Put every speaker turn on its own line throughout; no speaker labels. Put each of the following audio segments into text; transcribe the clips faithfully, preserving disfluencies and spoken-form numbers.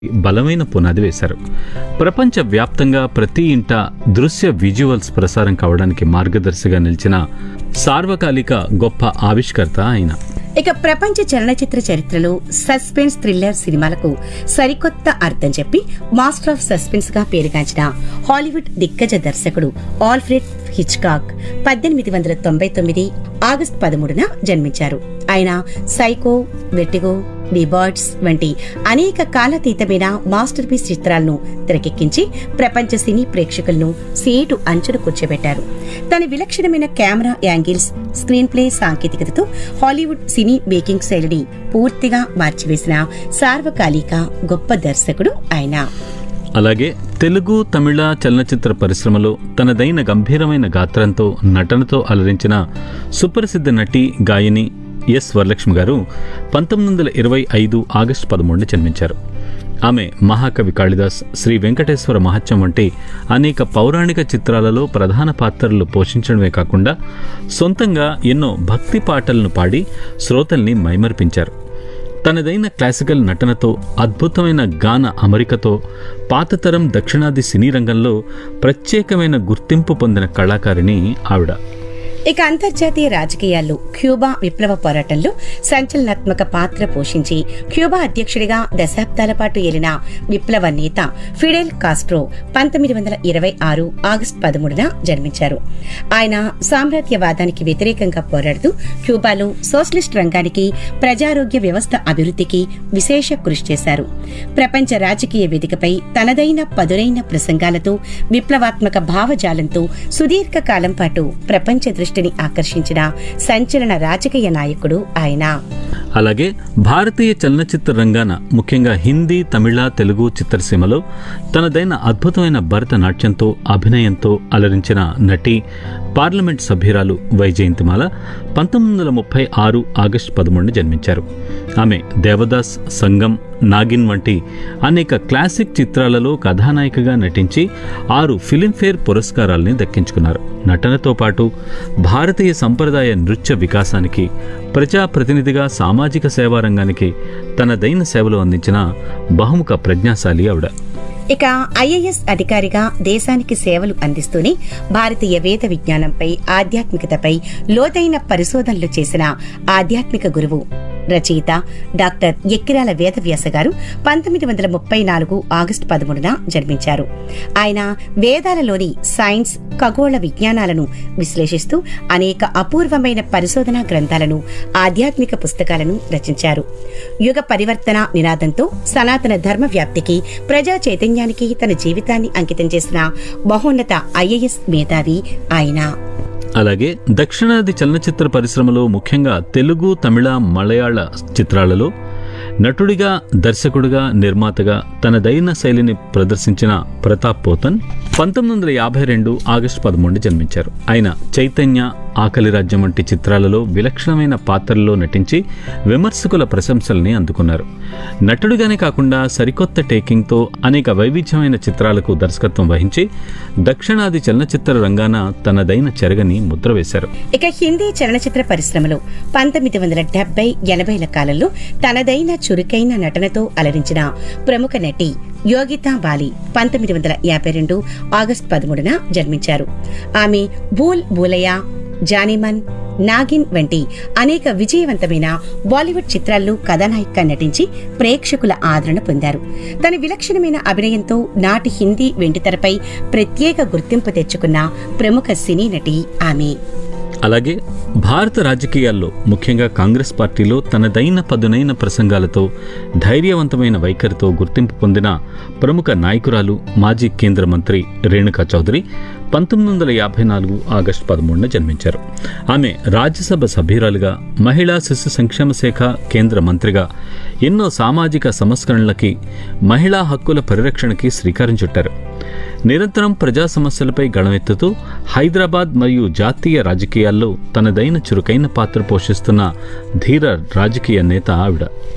బలమైన పునాది వేశారు. ప్రపంచవ్యాప్తంగా ప్రతి ఇంట దృశ్య విజువల్స్ ప్రసారం కావడానికి మార్గదర్శిగా నిలిచిన సార్వకాలిక గొప్ప ఆవిష్కర్త ఆయన.
ఇక ప్రపంచ చలనచిత్ర చరిత్రలో సస్పెన్స్ థ్రిల్లర్ సినిమాలకు సరికొత్త అర్థం చెప్పి మాస్టర్ ఆఫ్ సస్పెన్స్ గా పేరుగాంచిన హాలీవుడ్ దిగ్గజ దర్శకుడు ఆల్ఫ్రెడ్ హిచ్కాక్ పద్దెనిమిది వందల తొంభై తొమ్మిది ఆగస్టు పదమూడున జన్మించారు. ఆయన సైకో, వెర్టిగో, ది బర్డ్స్ వంటి అనేక కాలాతీతమైన మాస్టర్ పీస్ చిత్రాలను తెరకెక్కించి ప్రపంచ సినీ ప్రేక్షకులను సేటు అంచున కూర్చోబెట్టారు. తన విలక్షణమైన కెమెరా యాంగిల్స్, స్క్రీన్ ప్లే సాంకేతికతతో హాలీవుడ్ సినీ మేకింగ్ శైలిని పూర్తిగా మార్చివేసిన సార్వకాలిక గొప్ప దర్శకుడు ఆయన.
అలాగే తెలుగు, తమిళ చలనచిత్ర పరిశ్రమలో తనదైన గంభీరమైన గాత్రంతో, నటనతో అలరించిన సుప్రసిద్ధ నటి, గాయని ఎస్ వరలక్ష్మి గారు పంతొమ్మిది వందల ఇరవై ఐదు ఆగస్టు పదమూడున జన్మించారు. ఆమె మహాకవి కాళిదాస్, శ్రీ వెంకటేశ్వర మహత్యం వంటి అనేక పౌరాణిక చిత్రాలలో ప్రధాన పాత్రలు పోషించడమే కాకుండా సొంతంగా ఎన్నో భక్తి పాటలను పాడి శ్రోతల్ని మైమర్పించారు. తనదైన క్లాసికల్ నటనతో, అద్భుతమైన గాన అమరికతో పాతతరం దక్షిణాది సినీ రంగంలో ప్రత్యేకమైన గుర్తింపు పొందిన కళాకారిణి ఆవిడ.
ఇక అంతర్జాతీయ రాజకీయాల్లో క్యూబా విప్లవ పోరాటంలో సంచలనాత్మక పాత్ర పోషించి క్యూబా అధ్యక్షుడిగా దశాబ్దాల పాటు ఏలిన విప్లవ నేత ఫిడెల్ కాస్ట్రో పంతొమ్మిది వందల ఇరవై ఆరు ఆగస్టు పదమూడున జన్మించారు. ఆయన సామ్రాజ్యవాదానికి వ్యతిరేకంగా పోరాడుతూ క్యూబాలో సోషలిస్ట్ రంగానికి, ప్రజారోగ్య వ్యవస్థ అభివృద్ధికి విశేష కృషి చేశారు. ప్రపంచ రాజకీయ వేదికపై తనదైన పదునైన ప్రసంగాలతో, విప్లవాత్మక భావజాలంతో సుదీర్ఘ కాలం పాటు ప్రపంచ దృష్టిని ఆకర్షించిన సంచలన రాజకీయ నాయకుడు ఆయన.
అలాగే భారతీయ చలనచిత్ర రంగాన, ముఖ్యంగా హిందీ, తమిళ, తెలుగు చిత్రసీమలో తనదైన అద్భుతమైన భరతనాట్యంతో, అభినయంతో అలరించిన నటి, పార్లమెంట్ సభ్యురాలు వైజయంతిమాల పంతొమ్మిది వందల ముప్పై ఆరు ఆగస్టు పదమూడున జన్మించారు. ఆమె దేవదాస్, సంగం, నాగిన్ వంటి అనేక క్లాసిక్ చిత్రాలలో కథానాయికగా నటించి ఆరు ఫిలింఫేర్ పురస్కారాల్ని దక్కించుకున్నారు. నటనతో పాటు భారతీయ సంప్రదాయ నృత్య వికాసానికి, ప్రజాప్రతినిధిగా సామాజిక సేవా రంగానికి తనదైన సేవలు అందించిన బహుముఖ ప్రజ్ఞాశాలి ఆవిడ.
ఇక ఐఏఎస్ అధికారిగా దేశానికి సేవలు అందిస్తూనే భారతీయ వేద విజ్ఞానంపై, ఆధ్యాత్మికతపై లోతైన పరిశోధనలు చేసిన ఆధ్యాత్మిక గురువు, రచయిత డాక్టర్ ఎక్కిరాల వేదవ్యాస గారు పంతొమ్మిది వందల ముప్పై నాలుగు ఆగస్టు పదమూడున జన్మించారు. ఆయన వేదాలలోని సైన్స్, ఖగోళ విజ్ఞానాలను విశ్లేషిస్తూ అనేక అపూర్వమైన పరిశోధనా గ్రంథాలను, ఆధ్యాత్మిక పుస్తకాలను రచించారు. యుగ పరివర్తన నినాదంతో సనాతన ధర్మ వ్యాప్తికి, ప్రజా చైతన్యానికి తన జీవితాన్ని అంకితం చేసిన మహోన్నత ఐఏఎస్ మేధావి ఆయన.
అలాగే దక్షిణాది చలనచిత్ర పరిశ్రమలో, ముఖ్యంగా తెలుగు, తమిళ, మలయాళ చిత్రాలలో నటుడిగా, దర్శకుడిగా, నిర్మాతగా తనదైన శైలిని ప్రదర్శించిన ప్రతాప్ పోతన్ పంతొమ్మిది వందల యాభై రెండు ఆగస్టు పదమూడున జన్మించారు. ఆయన చైతన్య, ఆకలి రాజ్యం వంటి చిత్రాలలో విలక్షణమైన పాత్రల్లో నటించి విమర్శకుల ప్రశంసల్ని అందుకున్నారు. నటుడిగానే కాకుండా సరికొత్త టేకింగ్తో అనేక వైవిధ్యమైన చిత్రాలకు దర్శకత్వం వహించి దక్షిణాది చలనచిత్ర రంగాన తనదైన చెరగని ముద్ర వేశారు.
ఇక హిందీ చలనచిత్ర పరిశ్రమలో పంతొమ్మిది వందల డెబ్బై ఎనభైల కాలంలో తనదైన చురుకైన నటనతో అలరించిన ప్రముఖ నటి యోగితా బాలి పంతొమ్మిది వందల యాభై రెండు ఆగస్టు పదమూడున జన్మించారు. ఆమె భూల్ భూలయ్య, జానీమన్, నాగిన్ వంటి అనేక విజయవంతమైన బాలీవుడ్ చిత్రాల్లో కథానాయికగా నటించి ప్రేక్షకుల ఆదరణ పొందారు. తన విలక్షణమైన అభినయంతో నాటి హిందీ వెండితెరపై ప్రత్యేక గుర్తింపు తెచ్చుకున్న ప్రముఖ సినీ నటి ఆమె.
అలాగే భారత రాజకీయాల్లో, ముఖ్యంగా కాంగ్రెస్ పార్టీలో తనదైన పదునైన ప్రసంగాలతో, ధైర్యవంతమైన వైఖరితో గుర్తింపు పొందిన ప్రముఖ నాయకురాలు, మాజీ కేంద్ర మంత్రి రేణుకా చౌదరి పంతొమ్మిది వందల యాభై నాలుగు ఆగస్టు పదమూడున జన్మించారు. ఆమె రాజ్యసభ సభ్యురాలుగా, మహిళా శిశు సంక్షేమ శాఖ కేంద్ర మంత్రిగా ఎన్నో సామాజిక సంస్కరణలకి, మహిళా హక్కుల పరిరక్షణకి శ్రీకారం చుట్టారు. నిరంతరం ప్రజా సమస్యలపై గళమెత్తుతూ హైదరాబాద్ మరియు జాతీయ రాజకీయాల్లో తనదైన చురుకైన పాత్ర పోషిస్తున్న ధీర రాజకీయ నేత ఆవిడ.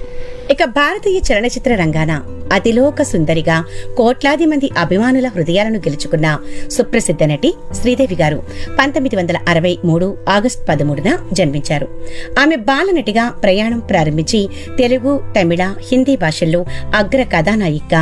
ఇక భారతీయ చలనచిత్ర రంగాన అతిలోక సుందరిగా కోట్లాది మంది అభిమానుల హృదయాలను గెలుచుకున్న సుప్రసిద్ధ నటి శ్రీదేవి గారు పంతొమ్మిది వందల అరవై మూడు ఆగస్టు పదమూడున జన్మించారు. ఆమె బాలనటిగా ప్రయాణం ప్రారంభించి తెలుగు, తమిళ, హిందీ భాషల్లో అగ్ర కథానాయికగా